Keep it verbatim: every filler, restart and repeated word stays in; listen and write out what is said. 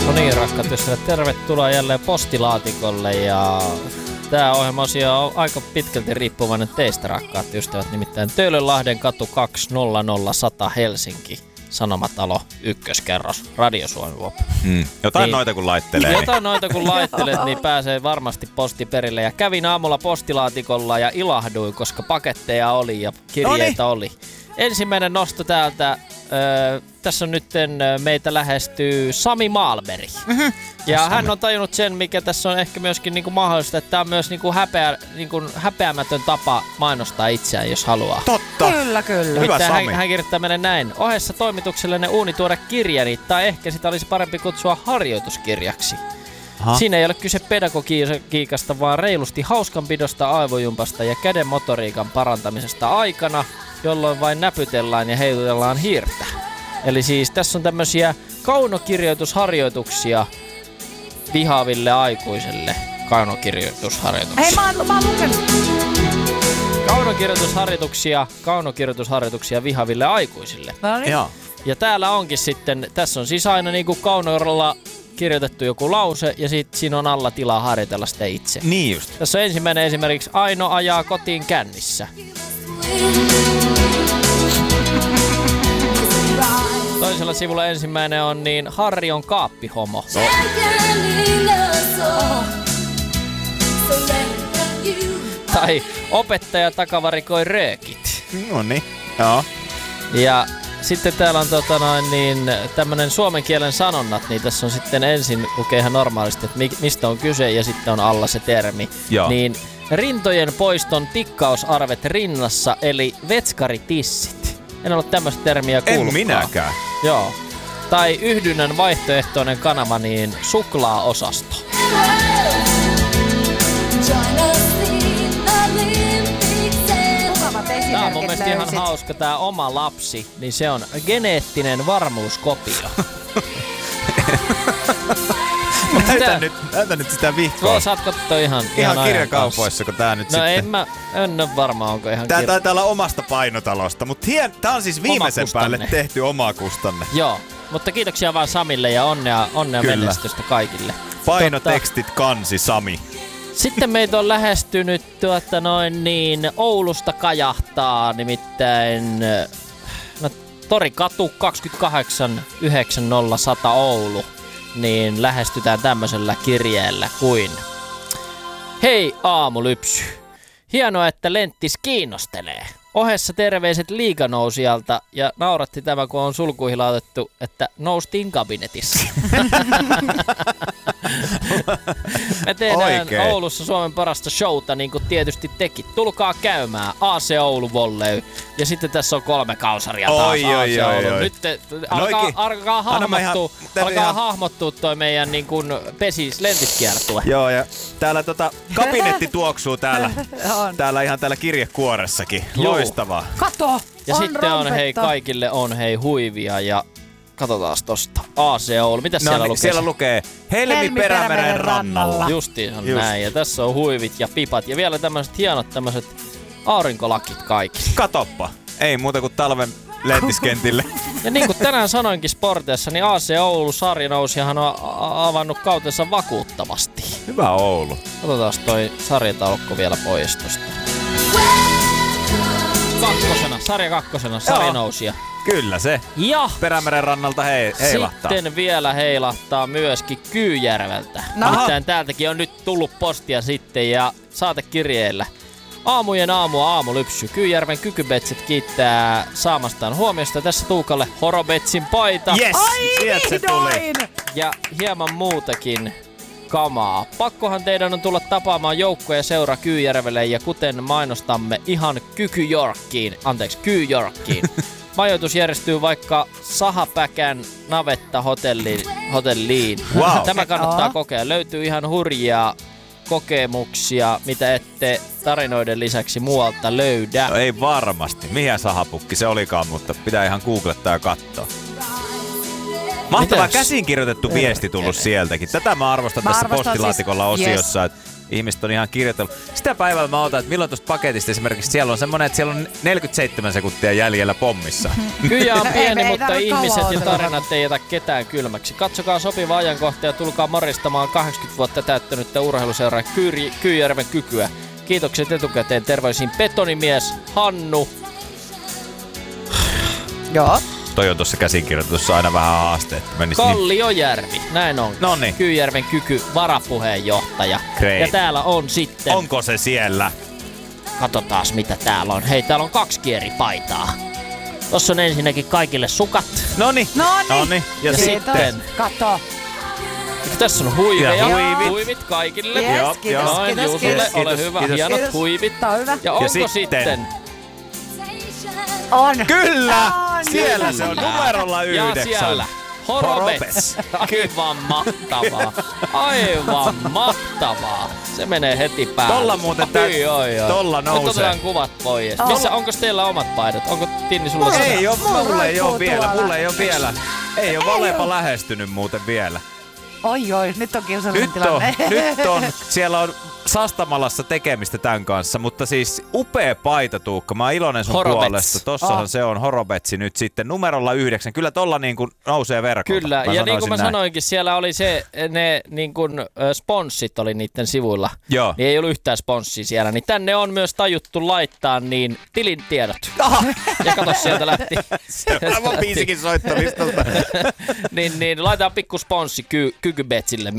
No niin, rakkaat ystävät, tervetuloa jälleen postilaatikolle ja tää ohjelma-osio on aika pitkälti riippuvainen teistä, rakkaat ystävät, nimittäin Töölönlahden katu kaksi nolla nolla sata Helsinki, Sanomatalo, ykköskerros, Radio Suomi-vuopo. Mm. Jotain niin, noita kun laittelee. Jotain noita kun laittelet, niin pääsee varmasti posti perille. Ja kävin aamulla postilaatikolla ja ilahduin, koska paketteja oli ja kirjeitä Noniin. oli. Ensimmäinen nosto täältä. Öö, tässä on nyt meitä lähestyy Sami Maalberg. Mm-hmm. Ja Sami. Hän on tajunnut sen, mikä tässä on ehkä myöskin niinku mahdollista, että tämä on myös niinku häpeä, niinku häpeämätön tapa mainostaa itseään, jos haluaa. Totta. Kyllä, kyllä. Hyvä Sami. Hän, hän kirjoittaa meille näin. Ohessa toimituksellinen uunituore kirjani, tai ehkä sitä olisi parempi kutsua harjoituskirjaksi. Aha. Siinä ei ole kyse pedagogiikasta, vaan reilusti hauskanpidosta, aivojumpasta ja käden motoriikan parantamisesta aikana, jolloin vain näpytellään ja heilutellaan hiirtä. Eli siis tässä on tämmösiä kaunokirjoitusharjoituksia vihaaville aikuisille. Kaunokirjoitusharjoituksia. Hei, mä oon, mä oon lukenut. Kaunokirjoitusharjoituksia, kaunokirjoitusharjoituksia vihaaville aikuisille. No niin. Joo. Ja täällä onkin sitten, tässä on siis aina niinku kaunorolla kirjoitettu joku lause ja sitten siinä on alla tilaa harjoitella sitä itse. Niin just. Tässä on ensimmäinen esimerkiksi Aino ajaa kotiin kännissä. Toisella sivulla ensimmäinen on niin Harri on kaappihomo. No. Oh. Tai opettaja takavarikoi röökit. No niin, joo. Ja sitten täällä on tota noin, niin, tämmönen suomen kielen sanonnat, niin tässä on sitten ensin lukee ihan normaalisti, että mi- mistä on kyse ja sitten on alla se termi. Joo. Niin rintojen poiston tikkausarvet rinnassa, eli vetskaritissit. En ole tämmöistä termiä kuullutkaan. En minäkään. Joo. Tai yhdynnän vaihtoehtoinen kanava, niin suklaaosasto. Tää on mun mielestä ihan hauska, tää oma lapsi, niin se on geneettinen varmuuskopio. Näytä nyt, näytä nyt sitä vihkoa. Tuo saat katsoa ihan Ihan, ihan kirjakaupoissa, kun tää nyt no sitten... No en mä, en ole varma, onko ihan Tää kirja... taitaa olla omasta painotalosta, mutta hien, tää on siis viimeisen päälle tehty omakustanne. Joo, mutta kiitoksia vaan Samille ja onnea, onnea menestystä kaikille. Painotekstit tota, kansi Sami. Sitten meitä on lähestynyt tuota noin niin Oulusta kajahtaa, nimittäin no, Torikatu kaksikymmentäkahdeksan yhdeksänkymmentä sata Oulu, niin lähestytään tämmöisellä kirjeellä kuin: hei aamulypsy, hienoa että Lenttis kiinnostelee. Ohessa terveiset liiganousijalta ja nauratti tämä, kun on sulkuihin laitettu, että noustiin kabinetissa. Me tehdään Oikein. Oulussa Suomen parasta showta, niin kuin tietysti tekin. Tulkaa käymään. A C Oulu Volley. Ja sitten tässä on kolme kalsaria taas. Oi, A C oi, oi, Oulu. oi. Nyt te, alkaa, alkaa hahmottua, alkaa ihan... hahmottua toi meidän niin kuin pesis lentiskiertue. Joo, ja täällä tota kabinetti tuoksuu täällä. Täällä ihan täällä kirjekuoressakin. Loistavaa. Kato! Ja on sitten on rompetta. hei kaikille on hei huivia ja katsotaas tosta. A C Oulu. Mitäs no, siellä niin, lukee? Siellä lukee Helmi, Helmi Perämeren, Perämeren rannalla. rannalla. Justiin on Just. näin. Ja tässä on huivit ja pipat. Ja vielä tämmöiset hienot tämmöiset aurinkolakit kaikille. Katoppa. Ei muuta kuin talven lentiskentille. Ja niin kuin tänään sanoinkin sporteissa, niin A C Oulu sarjanousijahan on avannut kautensa vakuuttavasti. Hyvä Oulu. Katsotaan toi sarjataulukko vielä pois tosta. Kakkosena, sarja kakkosena, sarjanousija. Kyllä se. Ja Perämeren rannalta hei, heilahtaa. Sitten vielä heilahtaa myöskin Kyyjärveltä. No. Nimittäin täältäkin on nyt tullut postia sitten ja saatekirjeellä. Aamujen aamua aamulypsy. Kyyjärven Kykybetsit kiittää saamastaan huomiosta. Tässä Tuukalle Horobetsin paita. Yes, sieltä se tuli. Ja hieman muutakin kamaa. Pakkohan teidän on tulla tapaamaan joukko ja seura Kyyjärvelle ja kuten mainostamme ihan Kykyjorkkiin, anteeksi Kyyjorkkiin. Majoitus järjestyy vaikka Sahapäkän navetta hotelliin. hotelliin. Wow. Tämä kannattaa Oh. kokea. Löytyy ihan hurjia kokemuksia, mitä ette tarinoiden lisäksi muualta löydä. No ei varmasti. Mihin sahapukki se olikaan, mutta pitää ihan googlettaa ja katsoa. Mahtavaa Mites? käsinkirjoitettu viesti tullut sieltäkin. Tätä mä arvostan Mä tässä arvostan postilaatikolla siis, osiossa. yes. ihmiset on ihan kirjoitellut. Sitä päivällä mä otan, että milloin tuosta paketista esimerkiksi siellä on semmoinen, että siellä on neljäkymmentäseitsemän sekuntia jäljellä pommissa. Kyjä on pieni, ei, mutta ei ihmiset ja kauan tarinat ei jätä ketään kylmäksi. Katsokaa sopiva ajankohta ja tulkaa moristamaan kahdeksankymmentä vuotta täyttänyttä urheiluseuraa Kyy- Kyyjärven kykyä. Kiitokset etukäteen. Terveisiin betonimies Hannu. Joo. Toi on tuossa käsikirjoitussa aina vähän haaste. Kalliojärvi, näin on. Noniin. Kyyjärven kyky varapuheenjohtaja. Great. Ja täällä on sitten... Onko se siellä? Katsotaas mitä täällä on. Hei, täällä on kaksi kieripaitaa. Tossa on ensinnäkin kaikille sukat. Noni. Noniin. Noni. Ja Kiitos. sitten... Kato. Tässä on huiveja. Ja huivit. Huivit kaikille. Yes, Joo, kiitos, joo. Noin, kiitos, Juusolle, kiitos. ole Kiitos, hyvä. kiitos. Hienot Kiitos. huivit. Tää on hyvä. Ja onko sitten? sitten... On. Kyllä! On. Siellä se on numerolla Ja yhdeksän. siellä. Horobets. Aivan mahtavaa. Aivan mahtavaa. Se menee heti päälle. Tolla muuten tää- Oi, oi, oi. tolla Nyt nousee. otetaan kuvat pois. Oh. Missä, onko teillä omat paidat? Onko Tinni sulla Mulla se? Ei oo, Mulla mulle ei oo roikkuu vielä, tuolla. mulle ei oo vielä. Ei oo Ei Valepa oo. lähestynyt muuten vielä. Oi, oi, nyt on kiusallinen Nyt on, tilanne. nyt on, siellä on Sastamalassa tekemistä tämän kanssa, mutta siis upea paita, Tuukka. Mä oon iloinen sun Horobets. puolesta. Tossahan Oh. se on Horobetsi nyt sitten numerolla yhdekän. Kyllä tolla niin kuin nousee verkolta. Kyllä, Mä ja niin kuin sanoisin mä näin. sanoinkin, siellä oli se, ne niin kuin, ö, sponssit oli niiden sivuilla. Joo. Niin ei ollut yhtään sponssia siellä, niin tänne on myös tajuttu laittaa niin tilin tiedot. Aha, Ja kato, sieltä lähti. seuraava biisikin soittolistalta. niin, niin laitetaan pikku sponssi ky- Kykybetsille